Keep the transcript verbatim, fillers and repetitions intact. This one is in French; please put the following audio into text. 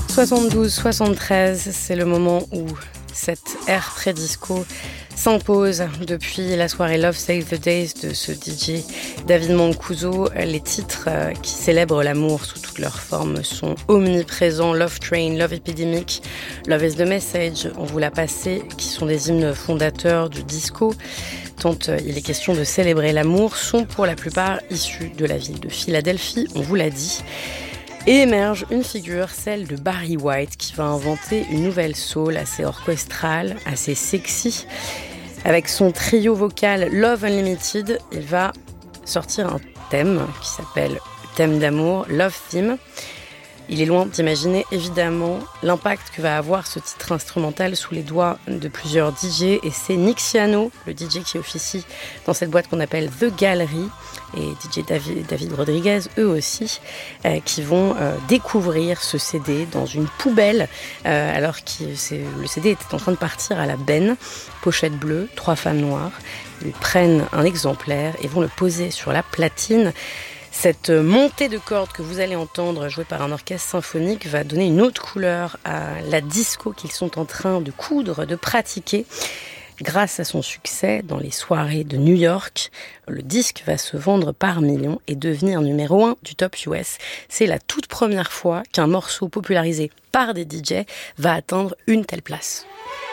soixante-douze soixante-treize, c'est le moment où cette ère pré-disco s'impose depuis la soirée Love Save the Days de ce D J David Mancuso. Les titres qui célèbrent l'amour sous toutes leurs formes sont omniprésents. Love Train, Love Epidemic, Love is the Message, on vous l'a passé, qui sont des hymnes fondateurs du disco. Tant il est question de célébrer l'amour, sont pour la plupart issus de la ville de Philadelphie, on vous l'a dit. Et émerge une figure, celle de Barry White, qui va inventer une nouvelle soul assez orchestrale, assez sexy. Avec son trio vocal Love Unlimited, il va sortir un thème qui s'appelle thème d'amour, Love Theme. Il est loin d'imaginer évidemment l'impact que va avoir ce titre instrumental sous les doigts de plusieurs D J, et c'est Nick Siano, le D J qui officie dans cette boîte qu'on appelle The Gallery, et D J David, David Rodriguez, eux aussi, euh, qui vont euh, découvrir ce C D dans une poubelle, euh, alors que c'est, le C D était en train de partir à la benne, pochette bleue, trois femmes noires. Ils prennent un exemplaire et vont le poser sur la platine. Cette montée de cordes que vous allez entendre jouée par un orchestre symphonique va donner une autre couleur à la disco qu'ils sont en train de coudre, de pratiquer. Grâce à son succès dans les soirées de New York, le disque va se vendre par millions et devenir numéro un du top U S. C'est la toute première fois qu'un morceau popularisé par des D J va atteindre une telle place.